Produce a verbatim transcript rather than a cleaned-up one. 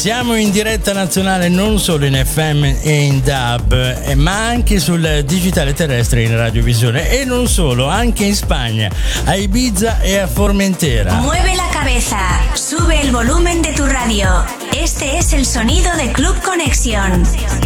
Siamo in diretta nazionale non solo in F M e in D A B, eh, ma anche sul digitale terrestre in radiovisione, e non solo, anche in Spagna, a Ibiza e a Formentera. Mueve la cabeza, sube el volumen de tu radio. Este es el sonido de Club Conexión.